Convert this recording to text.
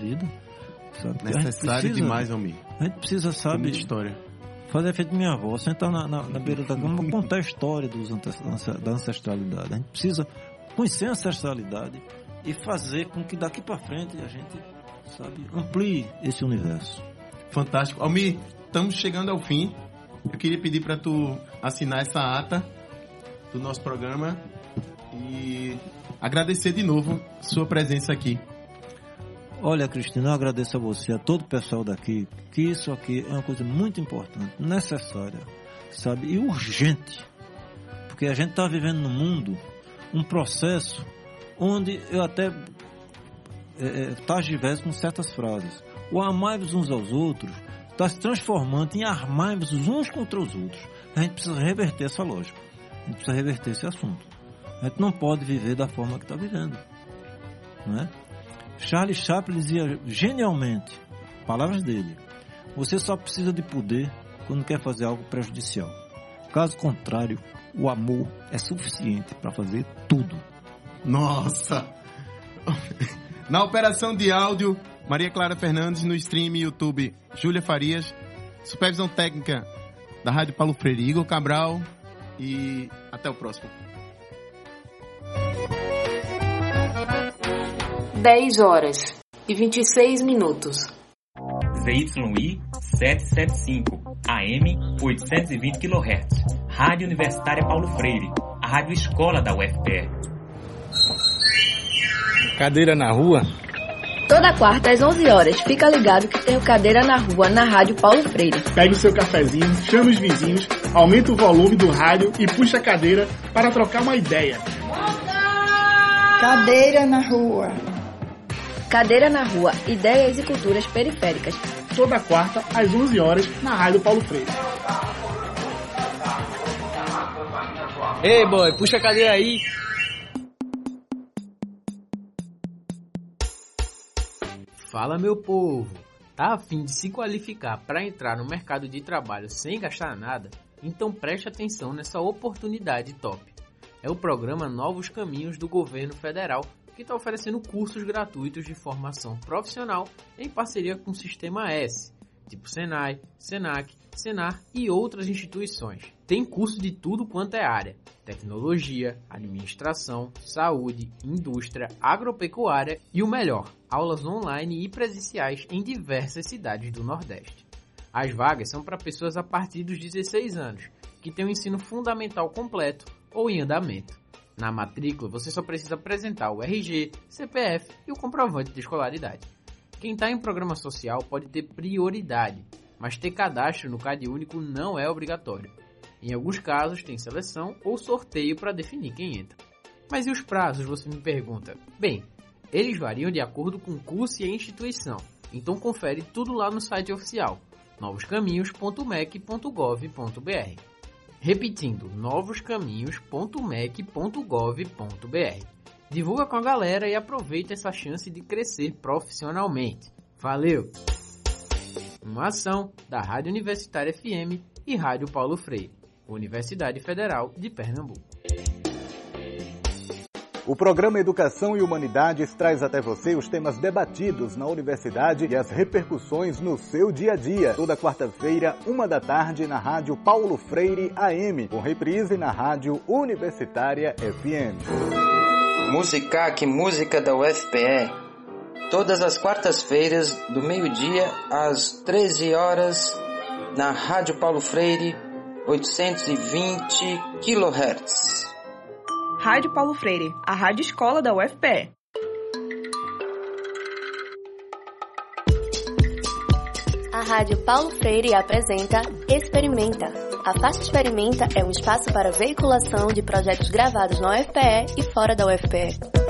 vida. Sabe? Necessário demais, Almir. A gente precisa, sabe, história. Fazer efeito de minha avó, sentar na beira da cama, contar a história da ancestralidade. A gente precisa conhecer a ancestralidade e fazer com que daqui para frente a gente, sabe, amplie esse universo. Fantástico. Almir, estamos chegando ao fim. Eu queria pedir para tu assinar essa ata do nosso programa e agradecer de novo sua presença aqui. Olha, Cristina, eu agradeço a você, a todo o pessoal daqui, que isso aqui é uma coisa muito importante, necessária, sabe, e urgente, porque a gente está vivendo no mundo um processo onde eu até tagiveso com certas frases. O amai-vos uns aos outros está se transformando em armai-vos uns contra os outros. A gente precisa reverter essa lógica, a gente precisa reverter esse assunto. A gente não pode viver da forma que está vivendo, não é? Charlie Chaplin dizia genialmente, palavras dele: você só precisa de poder quando quer fazer algo prejudicial. Caso contrário, o amor é suficiente para fazer tudo. Nossa! Na operação de áudio, Maria Clara Fernandes. No stream YouTube, Júlia Farias. Supervisão técnica da Rádio Paulo Freire, Igor Cabral. E até o próximo. 10h26. ZYI 775, AM 820 kHz. Rádio Universitária Paulo Freire, a rádio escola da UFPE. Cadeira na rua? Toda quarta às 11h, fica ligado que tem o Cadeira na Rua na Rádio Paulo Freire. Pegue o seu cafezinho, chame os vizinhos, aumenta o volume do rádio e puxa a cadeira para trocar uma ideia. Cadeira na Rua. Cadeira na Rua, ideias e culturas periféricas. Toda quarta às 11h na Rádio Paulo Freire. Ei, boy, puxa a cadeira aí. Fala, meu povo! Tá a fim de se qualificar para entrar no mercado de trabalho sem gastar nada? Então preste atenção nessa oportunidade top. É o programa Novos Caminhos do Governo Federal, que está oferecendo cursos gratuitos de formação profissional em parceria com o Sistema S, tipo Senai, Senac, Senar e outras instituições. Tem curso de tudo quanto é área: tecnologia, administração, saúde, indústria, agropecuária e o melhor, aulas online e presenciais em diversas cidades do Nordeste. As vagas são para pessoas a partir dos 16 anos, que têm o ensino fundamental completo ou em andamento. Na matrícula, você só precisa apresentar o RG, CPF e o comprovante de escolaridade. Quem está em programa social pode ter prioridade, mas ter cadastro no CadÚnico não é obrigatório. Em alguns casos, tem seleção ou sorteio para definir quem entra. Mas e os prazos, você me pergunta? Bem, eles variam de acordo com o curso e a instituição, então confere tudo lá no site oficial, novoscaminhos.mec.gov.br. Repetindo, novoscaminhos.mec.gov.br. Divulga com a galera e aproveita essa chance de crescer profissionalmente. Valeu! Uma ação da Rádio Universitária FM e Rádio Paulo Freire, Universidade Federal de Pernambuco. O programa Educação e Humanidades traz até você os temas debatidos na universidade e as repercussões no seu dia a dia. Toda quarta-feira, 13h, na Rádio Paulo Freire AM, com reprise na Rádio Universitária FM. Musicac, música da UFPE. Todas as quartas-feiras, do meio-dia às 13h, na Rádio Paulo Freire, 820 kHz. Rádio Paulo Freire, a rádio escola da UFPE. A Rádio Paulo Freire apresenta Experimenta. A Faixa Experimenta é um espaço para veiculação de projetos gravados na UFPE e fora da UFPE.